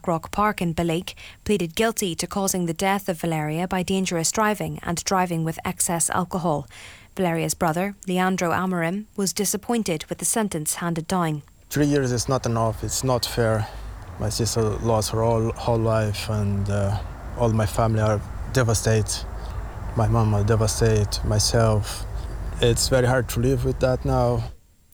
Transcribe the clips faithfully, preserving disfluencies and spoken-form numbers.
Blackrock Park in Balleek, pleaded guilty to causing the death of Valeria by dangerous driving and driving with excess alcohol. Valeria's brother, Leandro Amorim, was disappointed with the sentence handed down. Three years is not enough, it's not fair. My sister lost her whole, whole life, and uh, all my family are devastated. My mom are devastated, myself. It's very hard to live with that now.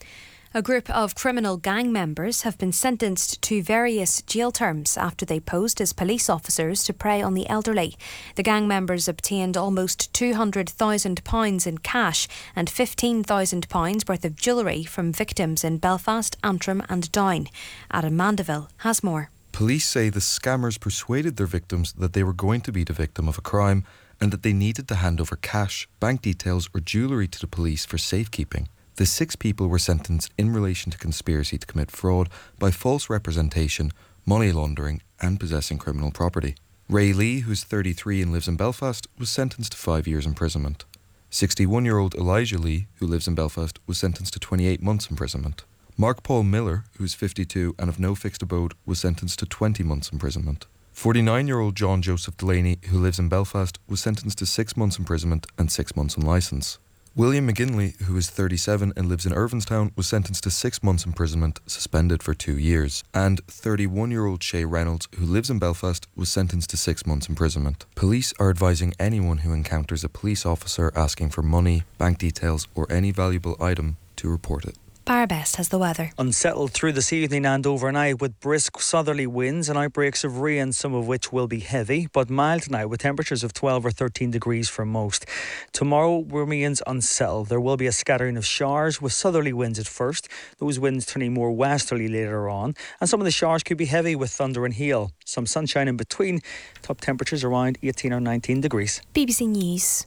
A group of criminal gang members have been sentenced to various jail terms after they posed as police officers to prey on the elderly. The gang members obtained almost two hundred thousand pounds in cash and fifteen thousand pounds worth of jewellery from victims in Belfast, Antrim and Down. Adam Mandeville has more. Police say the scammers persuaded their victims that they were going to be the victim of a crime and that they needed to hand over cash, bank details or jewellery to the police for safekeeping. The six people were sentenced in relation to conspiracy to commit fraud by false representation, money laundering and possessing criminal property. Ray Lee, who's thirty-three and lives in Belfast, was sentenced to five years imprisonment. sixty-one-year-old Elijah Lee, who lives in Belfast, was sentenced to twenty-eight months imprisonment. Mark Paul Miller, who's fifty-two and of no fixed abode, was sentenced to twenty months imprisonment. forty-nine-year-old John Joseph Delaney, who lives in Belfast, was sentenced to six months imprisonment and six months on licence. William McGinley, who is thirty-seven and lives in Irvinstown, was sentenced to six months imprisonment, suspended for two years. And thirty-one-year-old Shay Reynolds, who lives in Belfast, was sentenced to six months imprisonment. Police are advising anyone who encounters a police officer asking for money, bank details or any valuable item to report it. Parabest has the weather. Unsettled through this evening and overnight with brisk southerly winds and outbreaks of rain, some of which will be heavy, but mild tonight with temperatures of twelve or thirteen degrees for most. Tomorrow remains unsettled. There will be a scattering of showers with southerly winds at first, those winds turning more westerly later on, and some of the showers could be heavy with thunder and hail. Some sunshine in between. Top temperatures around eighteen or nineteen degrees. B B C News.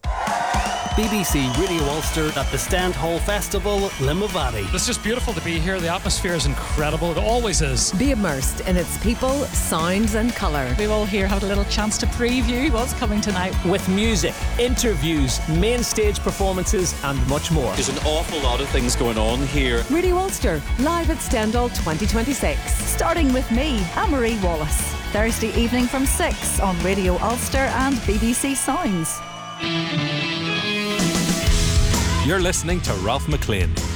B B C Radio Ulster at the Stand Hall Festival, Limavady. It's just beautiful to be here. The atmosphere is incredible. It always is. Be immersed in its people, sounds and colour. We've all here had a little chance to preview what's coming tonight. With music, interviews, main stage performances and much more. There's an awful lot of things going on here. Radio Ulster, live at Stendhal twenty twenty-six. Starting with me, Anne-Marie Wallace. Thursday evening from six on Radio Ulster and B B C Sounds. You're listening to Ralph McLean.